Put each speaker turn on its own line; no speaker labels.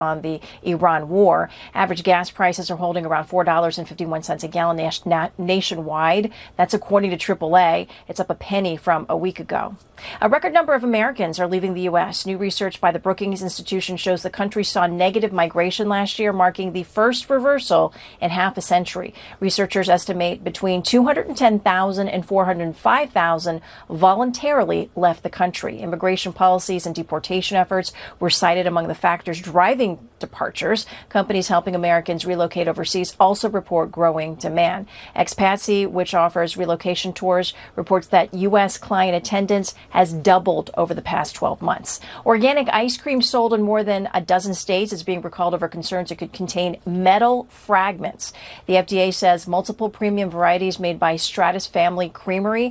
on the Iran war. Average gas prices are holding around $4.51 a gallon nationwide. That's according to AAA. It's up a penny from a week ago. A record number of Americans are leaving the U.S. New research by the Brookings Institution shows the country saw negative migration last year, marking the first reversal in half a century. Researchers estimate between 210,000 and 405,000 voluntarily left the country. Immigration policies and deportation efforts were cited among the factors driving departures. Companies helping Americans relocate overseas also report growing demand. Expatsy, which offers relocation tours, reports that U.S. client attendance has doubled over the past 12 months. Organic ice cream sold in more than a dozen states is being recalled over concerns it could contain metal fragments. The FDA says multiple premium varieties made by Stratus Family Creamery